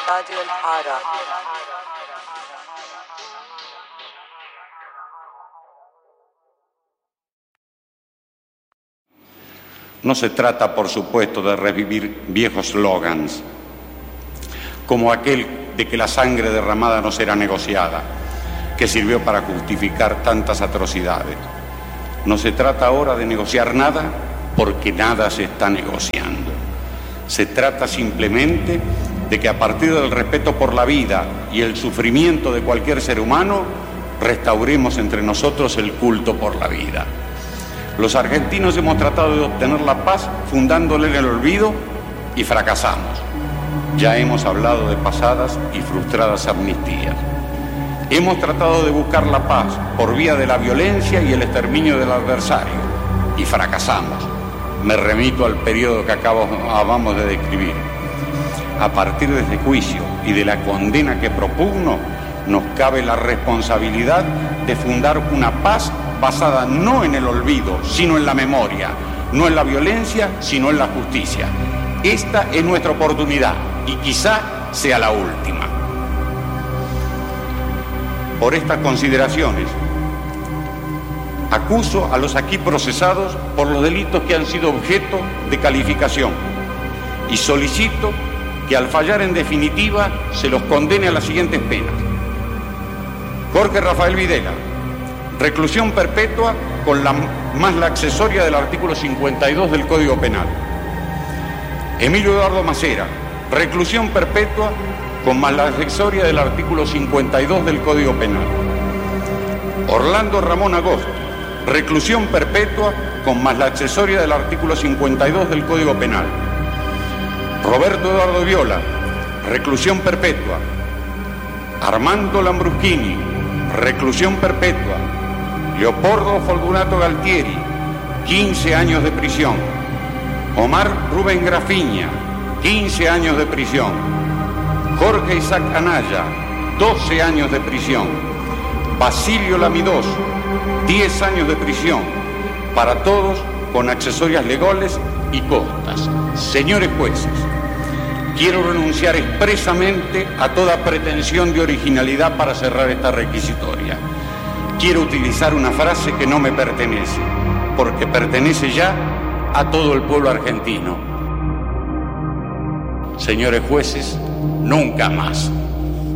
Radio El Hara. No se trata, por supuesto, de revivir viejos slogans, como aquel de que la sangre derramada no será negociada, que sirvió para justificar tantas atrocidades. No se trata ahora de negociar nada, porque nada se está negociando. Se trata simplemente de que a partir del respeto por la vida y el sufrimiento de cualquier ser humano, restauremos entre nosotros el culto por la vida. Los argentinos hemos tratado de obtener la paz fundándole en el olvido y fracasamos. Ya hemos hablado de pasadas y frustradas amnistías. Hemos tratado de buscar la paz por vía de la violencia y el exterminio del adversario y fracasamos. Me remito al periodo que acabamos de describir. A partir de este juicio y de la condena que propugno, nos cabe la responsabilidad de fundar una paz basada no en el olvido, sino en la memoria, no en la violencia, sino en la justicia. Esta es nuestra oportunidad y quizá sea la última. Por estas consideraciones, acuso a los aquí procesados por los delitos que han sido objeto de calificación y solicito que al fallar en definitiva se los condene a las siguientes penas. Jorge Rafael Videla, reclusión perpetua con más la accesoria del artículo 52 del Código Penal. Emilio Eduardo Macera, reclusión perpetua con más la accesoria del artículo 52 del Código Penal. Orlando Ramón Agosto, reclusión perpetua con más la accesoria del artículo 52 del Código Penal. Roberto Eduardo Viola, reclusión perpetua. Armando Lambruschini, reclusión perpetua. Leopoldo Fortunato Galtieri, 15 años de prisión. Omar Rubén Grafiña, 15 años de prisión. Jorge Isaac Anaya, 12 años de prisión. Basilio Lamidós, 10 años de prisión. Para todos con accesorias legales y costas. Señores jueces, quiero renunciar expresamente a toda pretensión de originalidad para cerrar esta requisitoria. Quiero utilizar una frase que no me pertenece, porque pertenece ya a todo el pueblo argentino. Señores jueces, nunca más.